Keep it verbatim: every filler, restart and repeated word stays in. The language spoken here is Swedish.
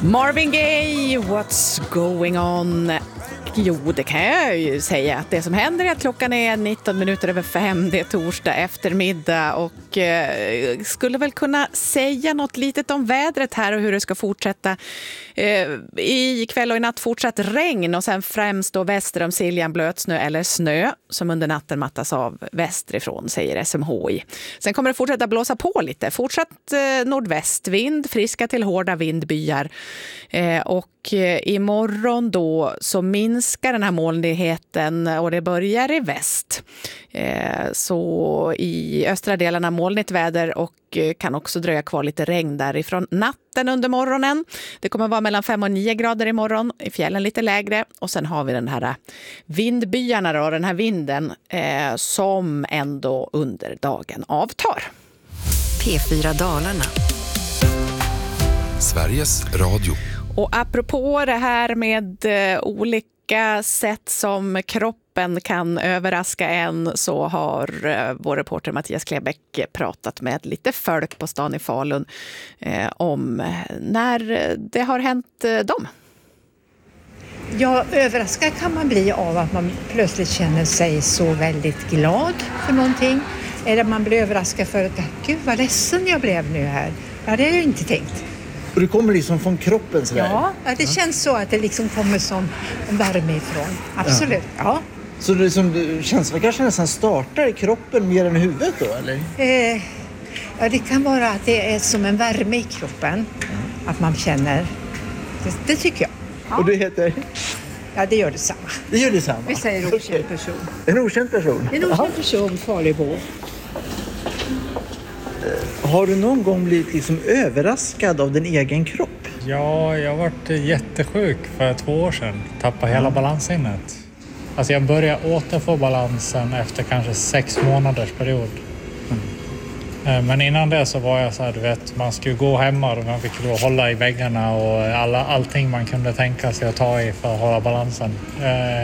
Marvin Gaye, what's going on? Jo, det kan jag ju säga att det som händer är att klockan är nitton minuter över fem, det är torsdag eftermiddag och eh, skulle väl kunna säga något litet om vädret här och hur det ska fortsätta. Eh, i kväll och i natt fortsatt regn och sen främst då väster om Siljan blötsnö eller snö som under natten mattas av västerifrån, säger S M H I. Sen kommer det fortsätta blåsa på lite, fortsatt eh, nordvästvind, friska till hårda vindbyar eh, och eh, imorgon då så minskar den här molnigheten och det börjar i väst. Eh, så i östra delarna molnigt väder och eh, kan också dröja kvar lite regn därifrån natten under morgonen. Det kommer vara mellan fem och nio grader imorgon, i fjällen lite lägre. Och sen har vi den här vindbyarna då, den här vinden eh, som ändå under dagen avtar. P fyra Dalarna. Sveriges Radio. Och apropå det här med eh, olika sätt som kroppen kan överraska en så har eh, vår reporter Mattias Klebeck pratat med lite folk på stan i Falun eh, om när det har hänt eh, dem. Ja, överraskad kan man bli av att man plötsligt känner sig så väldigt glad för någonting. Eller man blir överraskad för att, gud vad ledsen jag blev nu här. Ja, det har jag inte tänkt. Och det kommer liksom från kroppen sådär? Ja, det ja. känns så att det liksom kommer som en värme ifrån. Absolut, ja. ja. Så det som känslan kanske nästan startar i kroppen mer än i huvudet då, eller? Eh, ja, det kan vara att det är som en värme i kroppen. Mm. Att man känner, det, det tycker jag. Ja. Och det heter? Ja, det gör det samma. Det gör det samma? Vi säger okänd okay. person. En okänd person? En okänd person, Falubo. Har du någon gång blivit liksom överraskad av din egen kropp? Ja, jag har varit jättesjuk för två år sedan. Tappade hela mm. balanssinnet. Alltså jag började återfå balansen efter kanske sex månaders period. Mm. Men innan det så var jag så här, du vet, man skulle gå hemma och man fick då hålla i väggarna och alla, allting man kunde tänka sig att ta i för att hålla balansen.